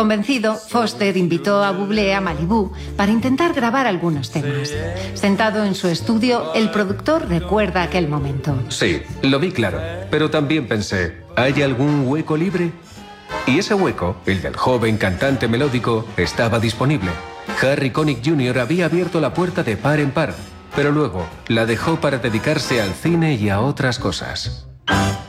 Convencido, Foster invitó a Bublé a Malibú para intentar grabar algunos temas. Sentado en su estudio, el productor recuerda aquel momento. Sí, lo vi claro, pero también pensé, ¿hay algún hueco libre? Y ese hueco, el del joven cantante melódico, estaba disponible. Harry Connick Jr. había abierto la puerta de par en par, pero luego la dejó para dedicarse al cine y a otras cosas.